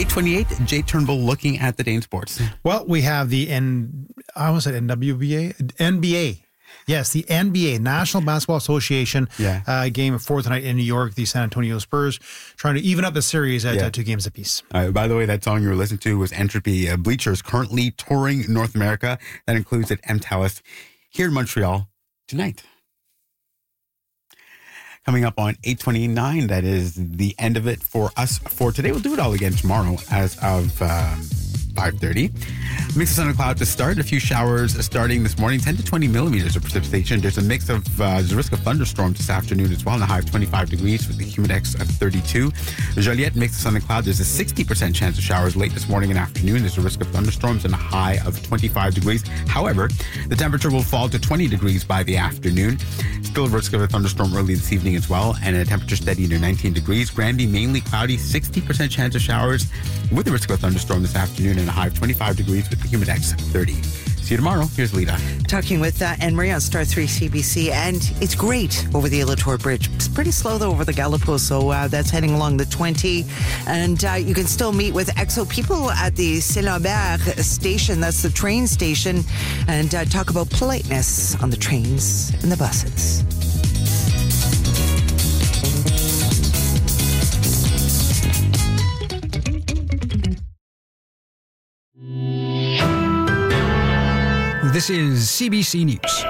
8:28, Jay Turnbull looking at the Dane Sports. Well, we have the NBA. Yes, the NBA, National Basketball Association game 4 tonight in New York. The San Antonio Spurs trying to even up the series at 2 games apiece. By the way, that song you were listening to was Entropy. Bleachers currently touring North America. That includes at MTELUS here in Montreal tonight. Coming up on 8:29, that is the end of it for us for today. We'll do it all again tomorrow as of 5:30. Mix of sun and cloud to start. A few showers starting this morning. 10 to 20 millimeters of precipitation. There's a mix of there's a risk of thunderstorms this afternoon as well. And a high of 25 degrees with the humidex of 32. Joliette, mix of sun and cloud. There's a 60% chance of showers late this morning and afternoon. There's a risk of thunderstorms and a high of 25 degrees. However, the temperature will fall to 20 degrees by the afternoon. Still a risk of a thunderstorm early this evening as well. And a temperature steady to 19 degrees. Granby, mainly cloudy. 60% chance of showers with the risk of a thunderstorm this afternoon and a high of 25 degrees with the humidex 30. See you tomorrow. Here's Lita. Talking with Anne-Marie on Star 3 CBC, and it's great over the Illitor Bridge. It's pretty slow, though, over the Gallipoos, so that's heading along the 20. And you can still meet with EXO people at the Saint-Lambert station. That's the train station. And talk about politeness on the trains and the buses. This is CBC News.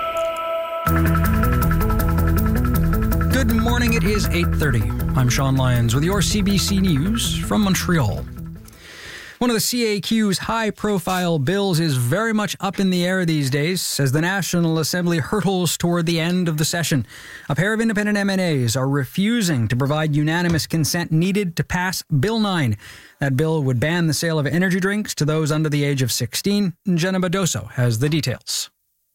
Good morning, it is 8:30. I'm Sean Lyons with your CBC News from Montreal. One of the CAQ's high-profile bills is very much up in the air these days as the National Assembly hurtles toward the end of the session. A pair of independent MNAs are refusing to provide unanimous consent needed to pass Bill 9. That bill would ban the sale of energy drinks to those under the age of 16. Jenna Badoso has the details.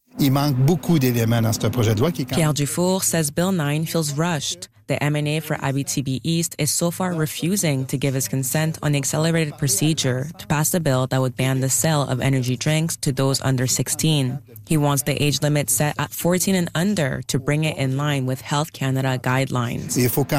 Pierre Dufour says Bill 9 feels rushed. The MNA for Abitibi East is so far refusing to give his consent on the accelerated procedure to pass the bill that would ban the sale of energy drinks to those under 16. He wants the age limit set at 14 and under to bring it in line with Health Canada guidelines.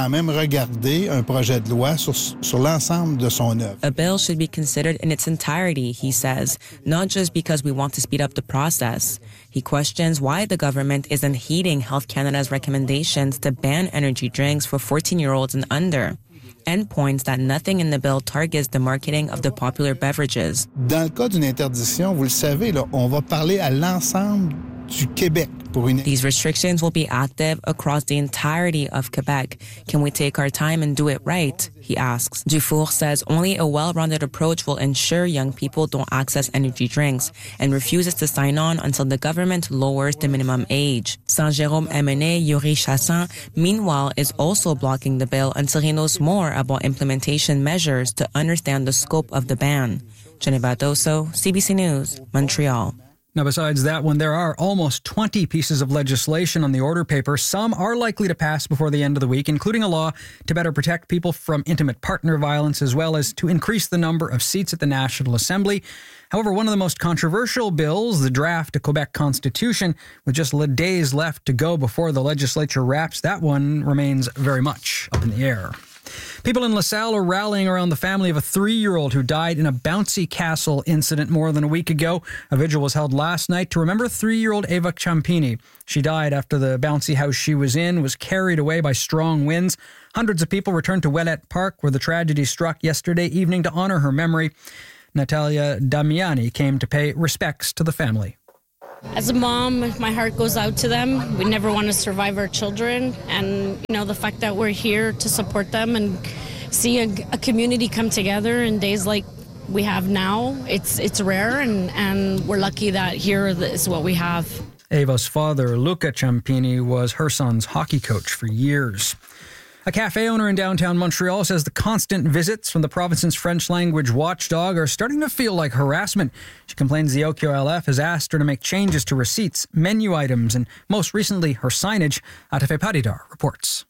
A bill should be considered in its entirety, he says, not just because we want to speed up the process. He questions why the government isn't heeding Health Canada's recommendations to ban energy drinks for 14-year-olds and under, and points that nothing in the bill targets the marketing of the popular beverages. Dans le cas d'une interdiction, vous le savez, là, on va parler à l'ensemble du Québec. These restrictions will be active across the entirety of Quebec. Can we take our time and do it right? He asks. Dufour says only a well-rounded approach will ensure young people don't access energy drinks and refuses to sign on until the government lowers the minimum age. Saint-Jérôme MNA Yuri Chassin, meanwhile, is also blocking the bill until he knows more about implementation measures to understand the scope of the ban. Jenny Badoso, CBC News, Montreal. Now, besides that one, there are almost 20 pieces of legislation on the order paper. Some are likely to pass before the end of the week, including a law to better protect people from intimate partner violence, as well as to increase the number of seats at the National Assembly. However, one of the most controversial bills, the draft to Quebec Constitution, with just days left to go before the legislature wraps, that one remains very much up in the air. People in LaSalle are rallying around the family of a 3-year-old who died in a bouncy castle incident more than a week ago. A vigil was held last night to remember 3-year-old Ava Ciampini. She died after the bouncy house she was in was carried away by strong winds. Hundreds of people returned to Ouellette Park, where the tragedy struck yesterday evening, to honor her memory. Natalia Damiani came to pay respects to the family. As a mom, my heart goes out to them. We never want to survive our children. And, the fact that we're here to support them and see a community come together in days like we have now, it's rare. And we're lucky that here is what we have. Ava's father, Luca Ciampini, was her son's hockey coach for years. A cafe owner in downtown Montreal says the constant visits from the province's French-language watchdog are starting to feel like harassment. She complains the OQLF has asked her to make changes to receipts, menu items, and most recently her signage. Atafe Paridar reports.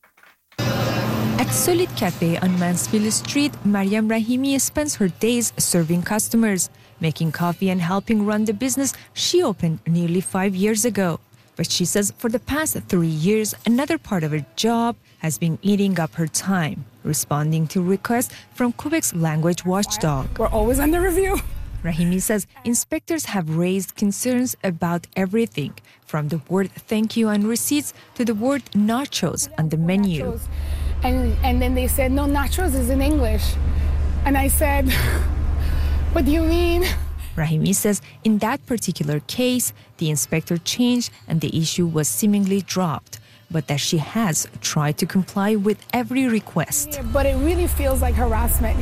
At Solid Cafe on Mansfield Street, Mariam Rahimi spends her days serving customers, making coffee and helping run the business she opened nearly 5 years ago. But she says for the past 3 years, another part of her job has been eating up her time, responding to requests from Quebec's language watchdog. We're always under review. Rahimi says inspectors have raised concerns about everything, from the word thank you on receipts to the word nachos on the menu. And then they said, no, nachos is in English. And I said, what do you mean? Rahimi says in that particular case, the inspector changed and the issue was seemingly dropped, but that she has tried to comply with every request. Yeah, but it really feels like harassment,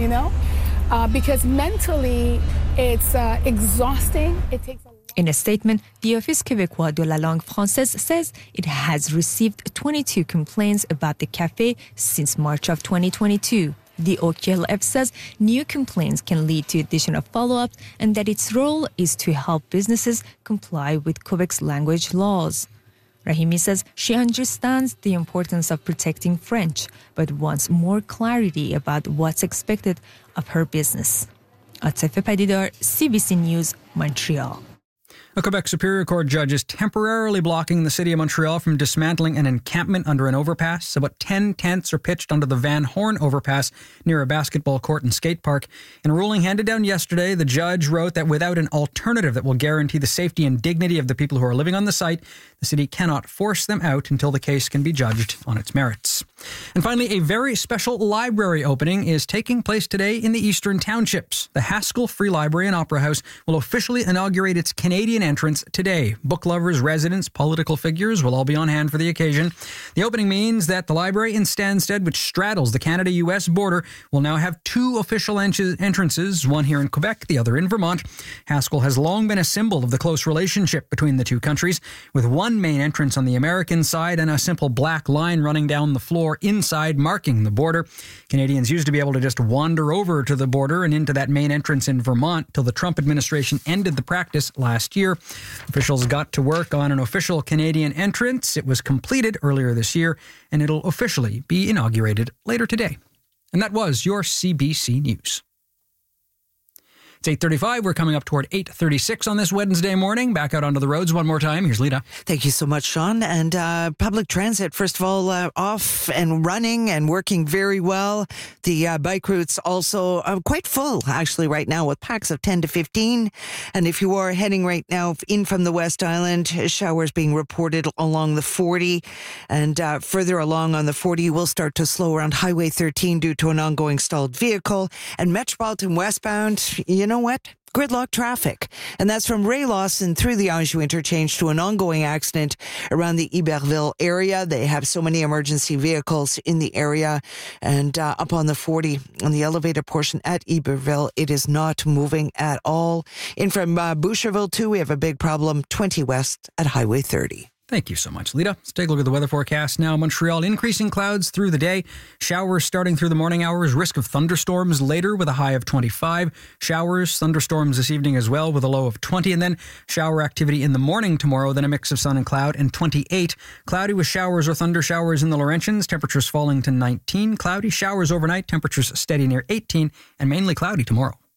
because mentally it's exhausting. It takes a lot. In a statement, the Office Québécois de la Langue Française says it has received 22 complaints about the café since March of 2022. The OQLF says new complaints can lead to additional follow-ups and that its role is to help businesses comply with Quebec's language laws. Rahimi says she understands the importance of protecting French, but wants more clarity about what's expected of her business. Atife Padidar, CBC News, Montreal. A Quebec Superior Court judge is temporarily blocking the City of Montreal from dismantling an encampment under an overpass. About 10 tents are pitched under the Van Horn overpass near a basketball court and skate park. In a ruling handed down yesterday, the judge wrote that without an alternative that will guarantee the safety and dignity of the people who are living on the site, the city cannot force them out until the case can be judged on its merits. And finally, a very special library opening is taking place today in the Eastern Townships. The Haskell Free Library and Opera House will officially inaugurate its Canadian entrance today. Book lovers, residents, political figures will all be on hand for the occasion. The opening means that the library in Stansted, which straddles the Canada-US border, will now have two official entrances, one here in Quebec, the other in Vermont. Haskell has long been a symbol of the close relationship between the two countries, with one main entrance on the American side and a simple black line running down the floor inside marking the border. Canadians used to be able to just wander over to the border and into that main entrance in Vermont till the Trump administration ended the practice last year. Officials got to work on an official Canadian entrance. It was completed earlier this year, and it'll officially be inaugurated later today. And that was your CBC News. It's 8:35. We're coming up toward 8:36 on this Wednesday morning. Back out onto the roads one more time. Here's Lita. Thank you so much, Sean. And public transit, first of all, off and running and working very well. The bike routes also quite full, actually, right now with packs of 10 to 15. And if you are heading right now in from the West Island, showers being reported along the 40. And further along on the 40, you will start to slow around Highway 13 due to an ongoing stalled vehicle. And Metropolitan westbound, you know what? Gridlock traffic. And that's from Ray Lawson through the Anjou interchange to an ongoing accident around the Iberville area. They have so many emergency vehicles in the area. And up on the 40, on the elevated portion at Iberville, it is not moving at all. In from Boucherville too, we have a big problem, 20 west at Highway 30. Thank you so much, Lita. Let's take a look at the weather forecast now. Montreal, increasing clouds through the day. Showers starting through the morning hours. Risk of thunderstorms later with a high of 25. Showers, thunderstorms this evening as well with a low of 20. And then shower activity in the morning tomorrow. Then a mix of sun and cloud and 28. Cloudy with showers or thunder showers in the Laurentians. Temperatures falling to 19. Cloudy showers overnight. Temperatures steady near 18. And mainly cloudy tomorrow.